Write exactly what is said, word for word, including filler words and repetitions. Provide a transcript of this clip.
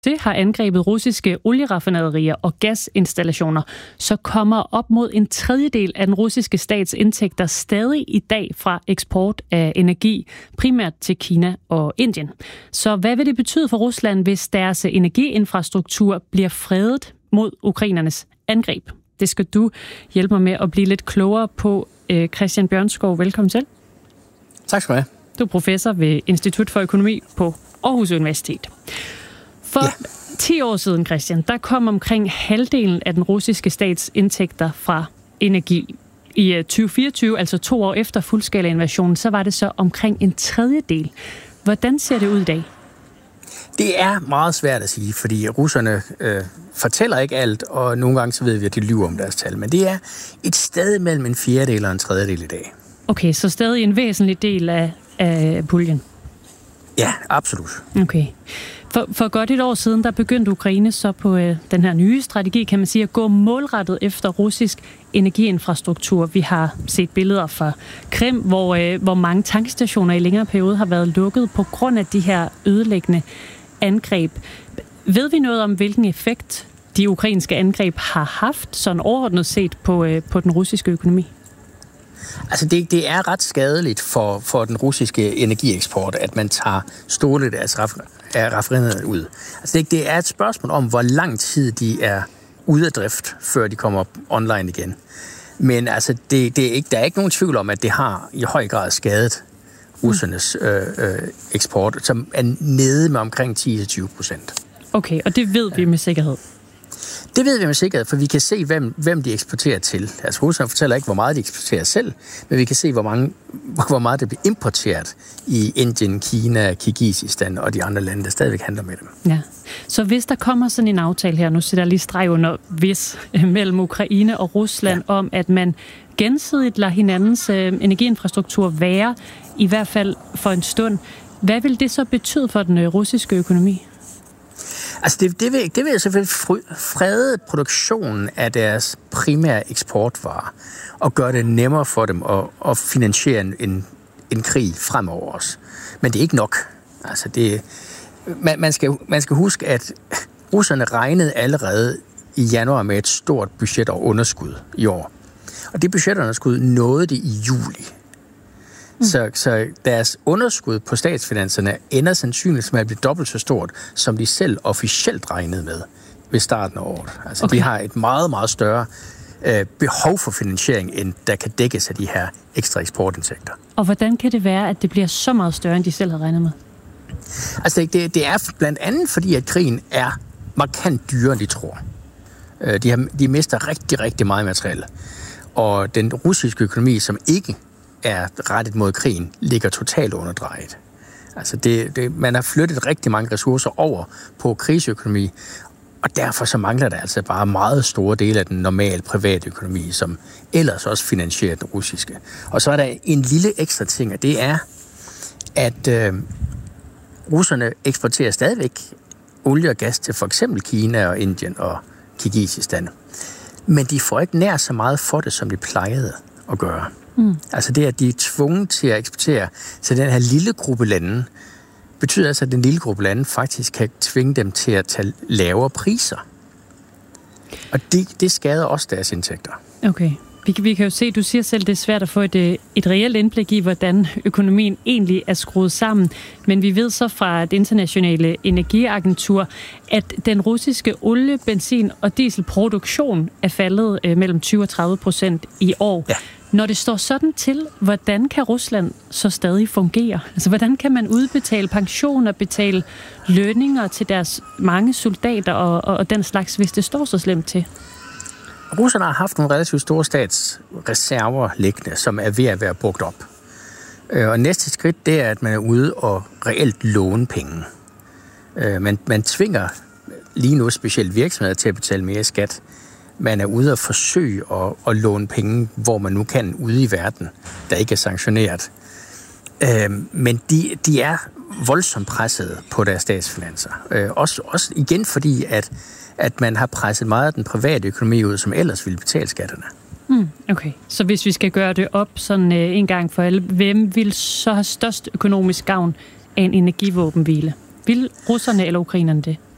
Det har angrebet russiske olieraffinaderier og gasinstallationer, så kommer op mod en tredjedel af den russiske stats indtægter stadig i dag fra eksport af energi, primært til Kina og Indien. Så hvad vil det betyde for Rusland, hvis deres energiinfrastruktur bliver fredet mod ukrainernes angreb? Det skal du hjælpe mig med at blive lidt klogere på. Christian Bjørnskov, velkommen til. Tak skal du have. Du er professor ved Institut for Økonomi på Aarhus Universitet. For ja. ti år siden, Christian, der kom omkring halvdelen af den russiske stats indtægter fra energi. I tyve fireogtyve, altså to år efter fuldskala-invasionen, så var det så omkring en tredjedel. Hvordan ser det ud i dag? Det er meget svært at sige, fordi russerne øh, fortæller ikke alt, og nogle gange så ved vi, at de lyver om deres tal. Men det er et sted mellem en fjerdedel og en tredjedel i dag. Okay, så stadig en væsentlig del af, af puljen? Ja, absolut. Okay. For, for godt et år siden, der begyndte Ukraine så på øh, den her nye strategi, kan man sige, at gå målrettet efter russisk energiinfrastruktur. Vi har set billeder fra Krim, hvor, øh, hvor mange tankstationer i længere periode har været lukket på grund af de her ødelæggende angreb. Ved vi noget om, hvilken effekt de ukrainske angreb har haft, sådan overordnet set på, øh, på den russiske økonomi? Altså det, det er ret skadeligt for, for den russiske energieksport, at man tager store lidt af raffinaderierne ud. Altså det, det er et spørgsmål om, hvor lang tid de er ude af drift, før de kommer online igen. Men altså det, det er ikke, der er ikke nogen tvivl om, at det har i høj grad skadet russernes øh, øh, eksport, som er nede med omkring ti til tyve procent. Okay, og det ved vi med sikkerhed? Det ved vi med sikkerhed, for vi kan se, hvem, hvem de eksporterer til. Altså russerne fortæller ikke, hvor meget de eksporterer selv, men vi kan se, hvor, mange, hvor meget det bliver importeret i Indien, Kina, Kirgisistan og de andre lande, der stadigvæk handler med dem. Ja. Så hvis der kommer sådan en aftale her, nu sætter jeg lige streg under hvis, mellem Ukraine og Rusland, ja. om at man gensidigt lader hinandens øh, energiinfrastruktur være, i hvert fald for en stund, hvad vil det så betyde for den øh, russiske økonomi? Altså det, det, vil, det vil selvfølgelig frede produktionen af deres primære eksportvarer og gøre det nemmere for dem at, at finansiere en, en krig fremover også. Men det er ikke nok. Altså det, man, man, skal, man skal huske, at russerne regnede allerede i januar med et stort budget og underskud i år. Og det budgetunderskud nåede de i juli. Mm. Så, så deres underskud på statsfinanserne ender sandsynligvis med at blive dobbelt så stort, som de selv officielt regnede med ved starten af året. Altså okay. De har et meget, meget større øh, behov for finansiering, end der kan dækkes af de her ekstra eksportindtægter. Og hvordan kan det være, at det bliver så meget større, end de selv havde regnet med? Altså det, det er blandt andet fordi, at krigen er markant dyrere, end de tror. De, har, de mister rigtig, rigtig meget materiale. Og den russiske økonomi, som ikke er rettet mod krigen, ligger totalt underdrejet. Altså det, det, man har flyttet rigtig mange ressourcer over på krigsøkonomi, og derfor så mangler der altså bare meget store dele af den normale private økonomi, som ellers også finansierer den russiske. Og så er der en lille ekstra ting, og det er, at øh, russerne eksporterer stadigvæk olie og gas til for eksempel Kina og Indien og Kirgisistan. Men de får ikke nær så meget for det, som de plejede at gøre. Mm. Altså det, at de er tvunget til at eksportere til den her lille gruppe lande, betyder altså, at den lille gruppe lande faktisk kan tvinge dem til at tage lavere priser. Og det, det skader også deres indtægter. Okay. Vi kan, vi kan jo se, du siger selv, det er svært at få et, et reelt indblik i, hvordan økonomien egentlig er skruet sammen. Men vi ved så fra det internationale energiagentur, at den russiske olie, benzin og dieselproduktion er faldet øh, mellem tyve og tredive procent i år. Ja. Når det står sådan til, hvordan kan Rusland så stadig fungere? Altså, hvordan kan man udbetale pensioner, betale lønninger til deres mange soldater og, og, og den slags, hvis det står så slemt til? Russerne har haft nogle relativt store statsreserver liggende, som er ved at være brugt op. Og næste skridt, det er, at man er ude og reelt låne penge. Man, man tvinger lige nu specielt virksomheder til at betale mere skat. Man er ude og forsøge at, at låne penge, hvor man nu kan ude i verden, der ikke er sanktioneret. Men de, de er voldsomt presset på deres statsfinanser. Også, også igen fordi, at at man har presset meget af den private økonomi ud, som ellers ville betale skatterne. Mm, okay, så hvis vi skal gøre det op sådan øh, en gang for alle, hvem vil så have størst økonomisk gavn af en energivåbenhvile? Vil russerne eller ukrainerne det?